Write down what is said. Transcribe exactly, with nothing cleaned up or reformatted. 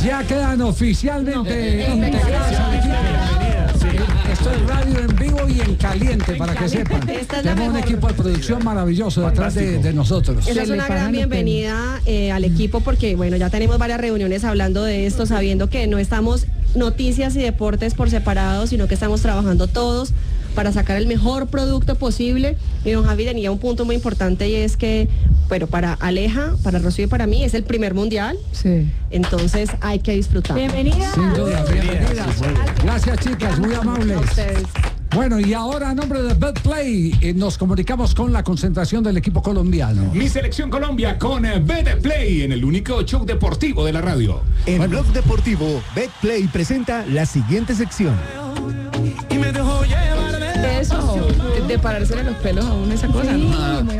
Ya quedan oficialmente no, integradas al equipo. Esto es radio en vivo y en caliente, para que sepan. Tenemos un equipo de producción maravilloso detrás de, de nosotros. Esa es una gran bienvenida eh, al equipo, porque bueno, ya tenemos varias reuniones hablando de esto, sabiendo que no estamos noticias y deportes por separado, sino que estamos trabajando todos para sacar el mejor producto posible. Y don Javi tenía un punto muy importante, y es que, bueno, para Aleja, para Rocío y para mí es el primer mundial. Sí. Entonces hay que disfrutar. Bienvenida. Sin duda, bienvenidas. Gracias, chicas, muy amables. A ustedes. Bueno, y ahora a nombre de Betplay eh, nos comunicamos con la concentración del equipo colombiano. Mi selección Colombia con eh, Betplay en el único show deportivo de la radio. En bueno. Blog Deportivo, Betplay presenta la siguiente sección. Y me dejó llevar de eso, de parársele los pelos a uno, esa cosa. Sí, ¿no?